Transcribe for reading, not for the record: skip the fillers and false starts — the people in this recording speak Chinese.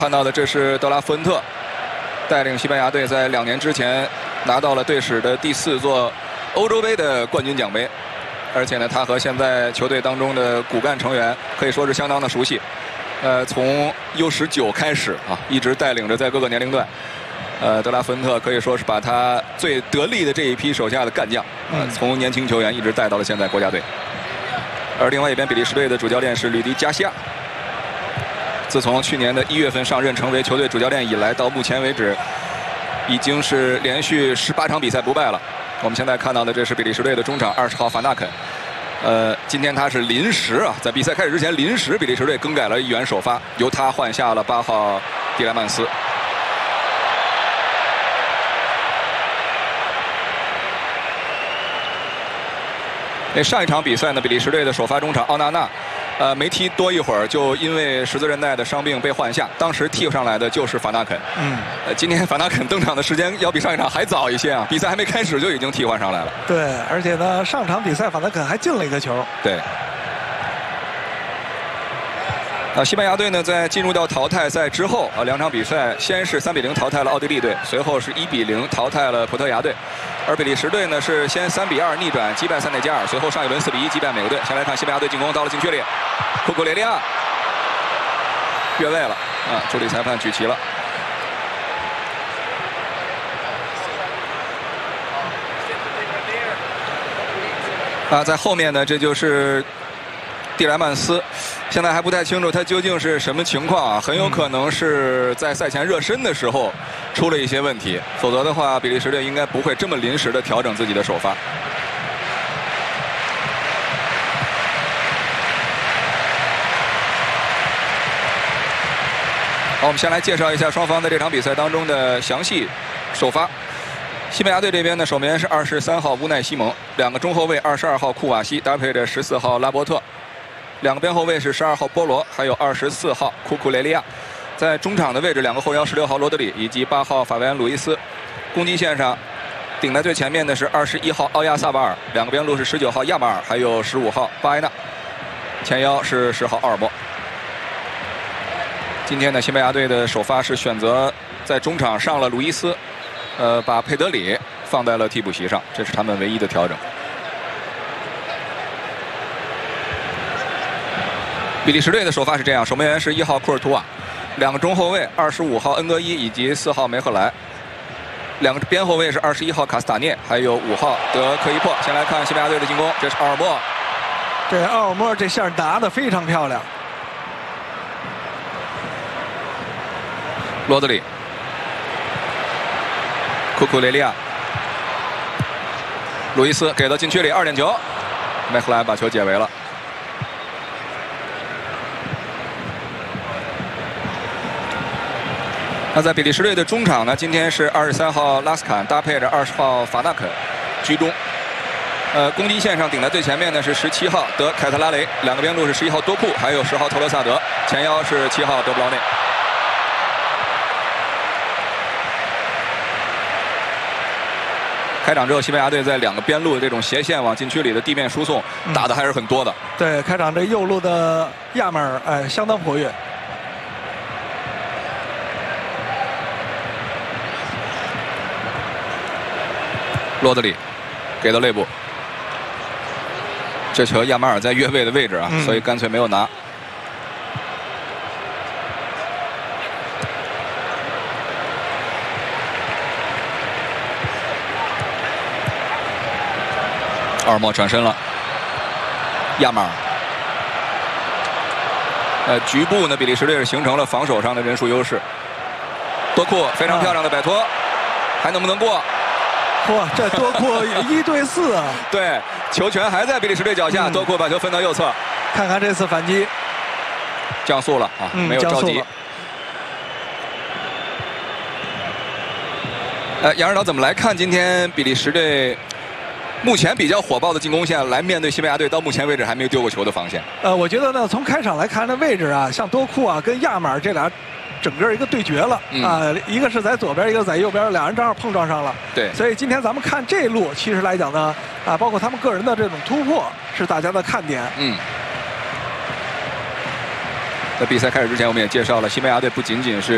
看到的这是德拉福恩特带领西班牙队在2年之前拿到了队史的第4座欧洲杯的冠军奖杯，而且呢，他和现在球队当中的骨干成员可以说是相当的熟悉。从 U19 开始啊，一直带领着在各个年龄段。德拉福恩特可以说是把他最得力的这一批手下的干将，从年轻球员一直带到了现在国家队。而另外一边，比利时队的主教练是吕迪加西亚。自从去年的1月份上任成为球队主教练以来，到目前为止，已经是连续18场比赛不败了。我们现在看到的这是比利时队的中场20号法纳肯。今天他是临时啊，在比赛开始之前临时，比利时队更改了一员首发，由他换下了8号蒂莱曼斯。上一场比赛呢，比利时队的首发中场奥纳纳，没踢多一会儿，就因为十字韧带的伤病被换下。当时替上来的就是法纳肯。今天法纳肯登场的时间要比上一场还早一些啊，比赛还没开始就已经替换上来了。 对，而且呢，上场比赛法纳肯还进了一个球。 对。西班牙队呢，在进入到淘汰赛之后2场比赛，先是3比0淘汰了奥地利队，随后是1比0淘汰了葡萄牙队。而比利时队呢是先3比2逆转击败塞内加尔，随后上一轮4比1击败美国队。先来看西班牙队进攻到了禁区里，库库雷利亚越位了助理裁判举旗了。在后面呢，这就是蒂莱曼斯。现在还不太清楚他究竟是什么情况啊，很有可能是在赛前热身的时候出了一些问题，否则的话，比利时队应该不会这么临时的调整自己的首发。好，我们先来介绍一下双方在这场比赛当中的详细首发。西班牙队这边呢，守门员是23号乌奈西蒙，2个中后卫22号库瓦西搭配着14号拉波特。2个边后卫是12号波罗，还有24号库库雷利亚。在中场的位置，2个后腰16号罗德里以及8号法维安鲁伊斯。攻击线上，顶在最前面的是21号奥亚萨瓦尔，2个边路是19号亚马尔，还有15号巴埃纳。前腰是10号奥尔莫。今天呢，西班牙队的首发是选择在中场上了鲁伊斯，把佩德里放在了替补席上，这是他们唯一的调整。比利时队的首发是这样：守门员是1号库尔图瓦，2个中后卫25号恩格伊以及4号梅赫莱，2个边后卫是21号卡斯塔涅，还有5号德科伊珀。先来看西班牙队的进攻，这是奥尔莫。 对，奥尔莫这下打得非常漂亮。 罗德里，库库雷利亚，鲁伊斯给到禁区里2点球，梅赫莱把球解围了。那在比利时队的中场呢，今天是23号拉斯坎搭配着20号法纳肯居中。攻击线上顶在最前面的是17号德凯特拉雷，2个边路是11号多库，还有10号特罗萨德，前腰是7号德布劳内。开场之后，西班牙队在2个边路的这种斜线往禁区里的地面输送打的还是很多的。 对，开场这右路的亚马尔相当活跃。 罗德里给到内部，这球亚马尔在越位的位置啊，所以干脆没有拿。奥尔莫转身了，亚马尔。局部呢，比利时队是形成了防守上的人数优势。多库非常漂亮的摆脱，还能不能过？ 哇，这多库1对4啊！ 对，球权还在比利时队脚下，多库把球分到右侧。 看看这次反击， 降速了啊，没有着急。杨指导怎么来看今天比利时队目前比较火爆的进攻线来面对西班牙队到目前为止还没有丢过球的防线？ 我觉得呢，从开场来看，这位置啊，像多库啊跟亚马尔这俩整个一个对决了一个是在左边，一个在右边，两人正好碰撞上了。 对， 所以今天咱们看这路，其实来讲呢，包括他们个人的这种突破是大家的看点。 在比赛开始之前，我们也介绍了西班牙队不仅仅是